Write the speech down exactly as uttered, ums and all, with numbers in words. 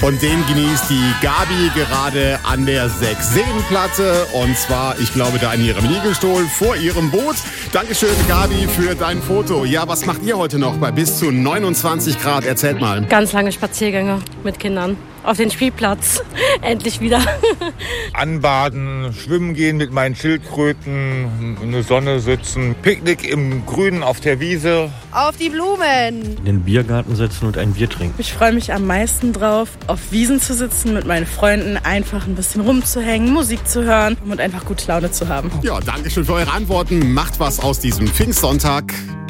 Und den genießt die Gabi gerade an der Sechs-Seen-Platte. Und zwar, ich glaube, da in ihrem Liegestuhl vor ihrem Boot. Dankeschön, Gabi, für dein Foto. Ja, was macht ihr heute noch bei bis zu neunundzwanzig Grad? Erzählt mal. Ganz lange Spaziergänge mit Kindern. Auf den Spielplatz. Endlich wieder. Anbaden, schwimmen gehen mit meinen Schildkröten, in der Sonne sitzen, Picknick im Grünen auf der Wiese. Auf die Blumen. In den Biergarten setzen und ein Bier trinken. Ich freue mich am meisten drauf, auf Wiesen zu sitzen, mit meinen Freunden einfach ein bisschen rumzuhängen, Musik zu hören und einfach gute Laune zu haben. Ja, danke schön für eure Antworten. Macht was aus diesem Pfingstsonntag.